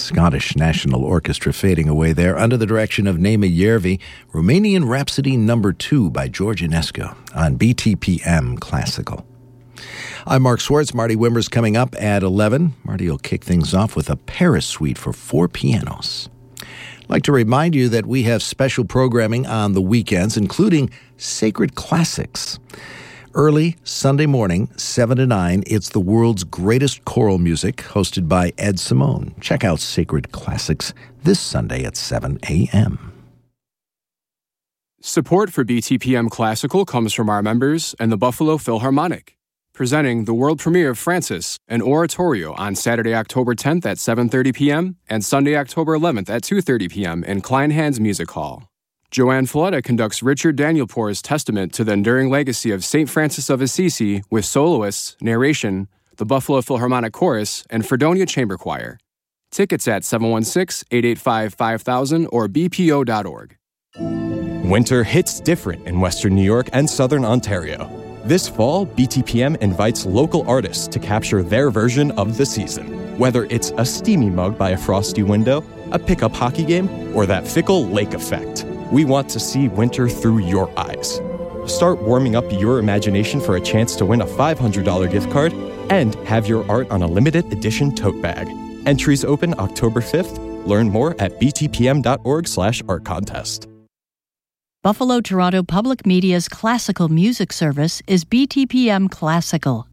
Scottish National Orchestra fading away there under the direction of Nema Järvi, Romanian Rhapsody No. 2 by George Enescu on BTPM Classical. I'm Mark Swartz. Marty Wimmer's coming up at 11. Marty will kick things off with a Paris suite for 4 pianos. I'd like to remind you that we have special programming on the weekends, including Sacred Classics. Early Sunday morning, 7 to 9, it's the world's greatest choral music, hosted by Ed Simone. Check out Sacred Classics this Sunday at 7 a.m. Support for BTPM Classical comes from our members and the Buffalo Philharmonic, presenting the world premiere of Francis, an oratorio on Saturday, October 10th at 7:30 p.m. and Sunday, October 11th at 2:30 p.m. in Kleinhans Music Hall. Joanne Folletta conducts Richard Danielpour's Testament to the Enduring Legacy of St. Francis of Assisi with soloists, narration, the Buffalo Philharmonic Chorus, and Fredonia Chamber Choir. Tickets at 716-885-5000 or bpo.org. Winter hits different in Western New York and Southern Ontario. This fall, BTPM invites local artists to capture their version of the season. Whether it's a steamy mug by a frosty window, a pickup hockey game, or that fickle lake effect, we want to see winter through your eyes. Start warming up your imagination for a chance to win a $500 gift card and have your art on a limited edition tote bag. Entries open October 5th. Learn more at btpm.org/art contest. Buffalo Toronto Public Media's classical music service is BTPM Classical.